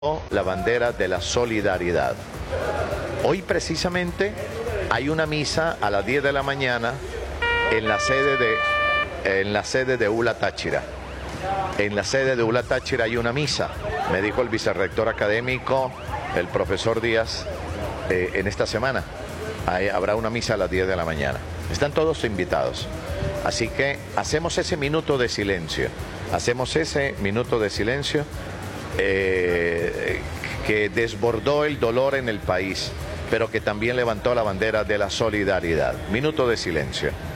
la bandera de la solidaridad. Hoy precisamente hay una misa a las 10 de la mañana en la sede de ULA Táchira. En la sede de ULA Táchira hay una misa, me dijo el vicerrector académico, el profesor Díaz, en esta semana. Habrá una misa a las 10 de la mañana. Están todos invitados. Así que hacemos ese minuto de silencio. Hacemos ese minuto de silencio que desbordó el dolor en el país, pero que también levantó la bandera de la solidaridad. Minuto de silencio.